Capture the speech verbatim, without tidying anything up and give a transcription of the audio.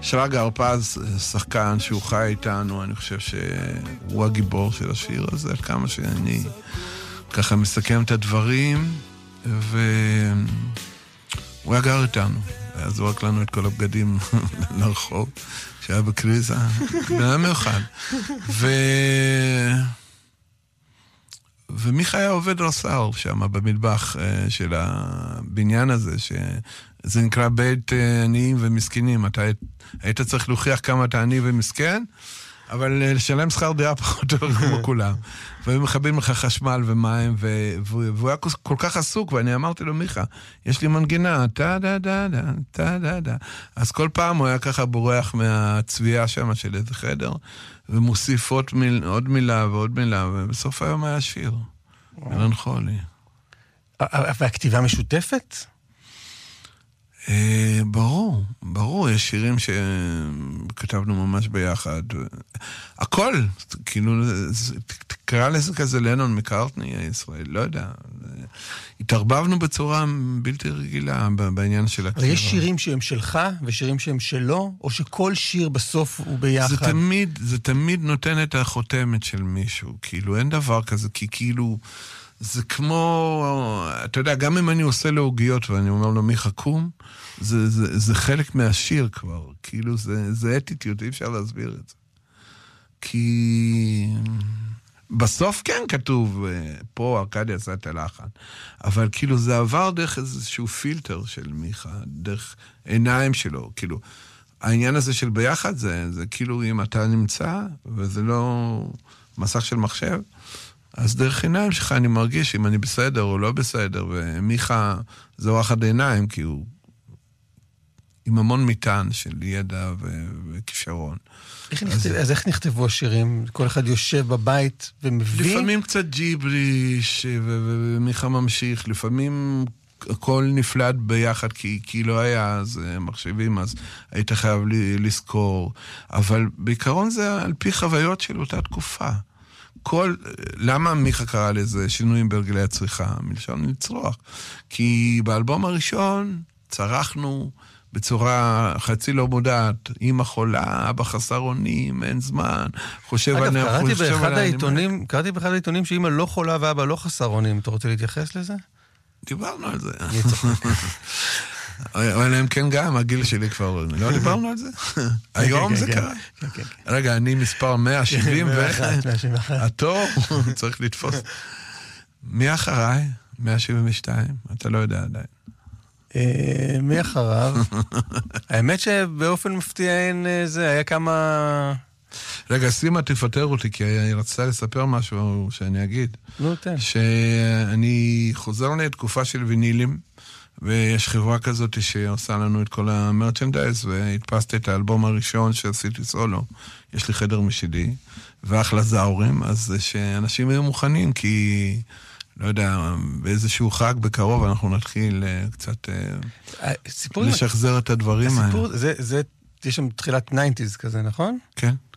שרגא הרפז, שחקן שהוא חי איתנו, אני חושב שהוא הגיבור של השיר הזה, כמה שאני ככה מסכם את הדברים, והוא היה גר איתנו, היה זורק לנו את כל הבגדים לרחוב, שהיה בקריזה, בנהל מיוחד. ו... ומיכה היה עובד רס"ר שם במטבח של הבניין הזה, שזה נקרא בית עניים ומסכנים. אתה היית צריך להוכיח כמה אתה עני ומסכן, אבל לשלם שכר דירה פחות או כמו כולם. והיו מכבים לך חשמל ומים, והוא היה כל כך עסוק, ואני אמרתי לו, מיכה, יש לי מנגינה, טה-דה-דה-דה, טה-דה-דה. אז כל פעם הוא היה ככה בורח מהצביעה שם של איזה חדר, ומוסיף עוד, מיל, עוד מילה ועוד מילה, ובסוף היום היה שיר. אלן חולי. והכתיבה משותפת? אה, ברור, ברור, יש שירים שכתבנו ממש ביחד. הכל, כאילו, תקרא לזה כזה לנון מקארטני הישראל, לא יודע. התערבבנו בצורה בלתי רגילה בעניין של הכתיבה. יש שירים שהם שלך ושירים שהם שלו, או שכל שיר בסוף הוא ביחד? זה תמיד, זה תמיד נותן את החותמת של מישהו, כאילו, אין דבר כזה, כי כאילו, זה כמו, אתה יודע, גם אם אני עושה להוגיות ואני אומר לו, מיכה קום, זה, זה, זה חלק מהשיר כבר, כאילו, זה, זה אטיטיות, אי אפשר להסביר את זה. כי בסוף כן כתוב, פה ארקדי עשה את הלחן, אבל כאילו זה עבר דרך איזשהו פילטר של מיכה, דרך עיניים שלו, כאילו, העניין הזה של ביחד זה, זה כאילו אם אתה נמצא, וזה לא מסך של מחשב, אז דרך עיניים שלך אני מרגיש אם אני בסדר או לא בסדר, ומיכה זה וואחד עיניים, כי הוא עם המון מטען של ידע וכישרון. איך אז... נכתב, אז איך נכתבו השירים? כל אחד יושב בבית ומבין? לפעמים קצת ג'יבריש, ומיכה ממשיך, לפעמים הכל נפלט ביחד, כי, כי לא היה אז מחשבים, אז היית חייב לזכור, אבל בעיקרון זה על פי חוויות של אותה תקופה. כל, למה מיכה קרא לזה שינויים ברגלי הצריכה? מלשון לצרוח. כי באלבום הראשון צרחנו בצורה חצי לא מודעת, אמא חולה, אבא חסר אונים, אין זמן, חושב אגב, אני... קראתי באחד העיתונים, קראתי באחד העיתונים שאמא לא חולה ואבא לא חסר אונים. אתה רוצה להתייחס לזה? דיברנו על זה. אבל הם כן גם, הגיל שלי כבר, לא דיברנו על זה? היום זה קרה. רגע, אני מספר מאה שבעים ואחת, התור צריך לתפוס. מי אחריי? מאה שבעים ושתיים, אתה לא יודע עדיין. מי אחריו? האמת שבאופן מפתיע אין זה, היה כמה... רגע, סימה תפטר אותי, כי היא רצתה לספר משהו שאני אגיד. לא, תן. שאני חוזר לתקופה של וינילים, ויש חברה כזאת שעושה לנו את כל המרצ'נדייז, והתפסתי את האלבום הראשון שעשיתי סולו, יש לי חדר משידי, ואחלה זאורים, אז שאנשים היו מוכנים, כי... לא יודע, באיזשהו חג בקרוב אנחנו נתחיל קצת לשחזר את הדברים האלה. הסיפור, זה, זה, יש שם תחילת ניינטיז כזה, נכון? כן.